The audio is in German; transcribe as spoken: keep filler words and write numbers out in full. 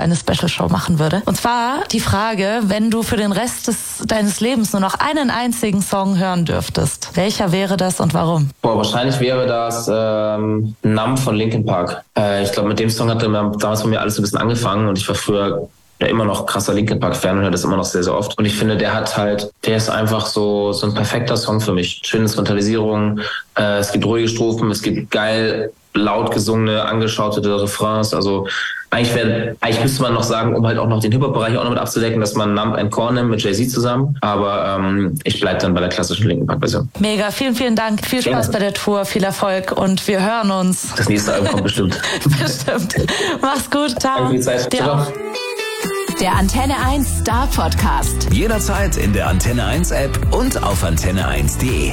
eine Special-Show machen würde. Und zwar die Frage, wenn du für den Rest des, deines Lebens nur noch einen einzigen Song hören dürftest, welcher wäre das und warum? Boah, wahrscheinlich wäre das ähm, Numb von Linkin Park. Äh, ich glaube, mit dem Song hat damals bei mir alles ein bisschen angefangen und ich war früher ja immer noch krasser Linkin Park-Fan und höre das immer noch sehr, sehr oft. Und ich finde, der hat halt, der ist einfach so so ein perfekter Song für mich. Schöne Instrumentalisierung, äh, es gibt ruhige Strophen, es gibt geil laut gesungene, angeschautete Refrains. Also eigentlich wäre, eigentlich müsste man noch sagen, um halt auch noch den Hip-Hop-Bereich auch noch mit abzudecken, dass man Numb and Core nimmt mit Jay-Z zusammen. Aber ähm, ich bleibe dann bei der klassischen Linkin Park-Version. Mega, vielen, vielen Dank. Viel Spaß ja. bei der Tour, viel Erfolg und wir hören uns. Das nächste Album kommt bestimmt. Bestimmt. Mach's gut. Ciao. Danke für die Zeit. Ciao. Der Antenne eins Star Podcast. Jederzeit in der Antenne eins App und auf antenne eins punkt de.